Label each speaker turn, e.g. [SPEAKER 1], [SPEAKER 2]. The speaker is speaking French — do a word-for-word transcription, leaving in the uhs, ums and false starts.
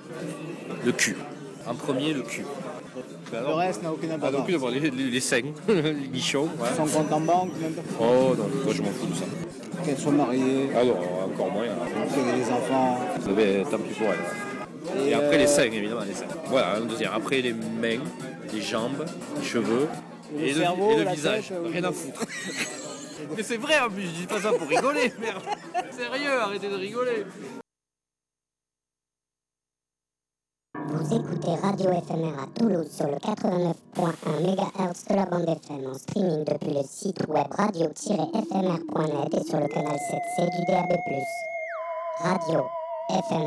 [SPEAKER 1] Le cul. En premier, le cul.
[SPEAKER 2] Ben le reste n'a aucune importance.
[SPEAKER 1] Ah, donc, les, les, les seins, les nichons. Ouais.
[SPEAKER 2] Son compte en banque, n'importe quoi.
[SPEAKER 1] Oh non, moi je m'en fous de ça.
[SPEAKER 2] Qu'elle soit mariée.
[SPEAKER 1] Ah non, encore moins.
[SPEAKER 2] Qu'elle ait des enfants.
[SPEAKER 1] Mais tant pis pour elle. Et, Et après euh... les seins, évidemment, les seins. Voilà, un deuxième. Après les mains, les jambes, les cheveux.
[SPEAKER 2] Et, et le, cerveau,
[SPEAKER 1] et le
[SPEAKER 2] la
[SPEAKER 1] visage.
[SPEAKER 2] Tête,
[SPEAKER 1] Rien à foutre. Mais c'est vrai en plus, je dis pas ça pour rigoler, merde. Sérieux, arrêtez de rigoler.
[SPEAKER 3] Vous écoutez Radio Éphémère à Toulouse sur le quatre-vingt-neuf point un mégahertz de la bande F M en streaming depuis le site web radio tiret f m r point net et sur le canal sept C du D A B plus. Radio Éphémère.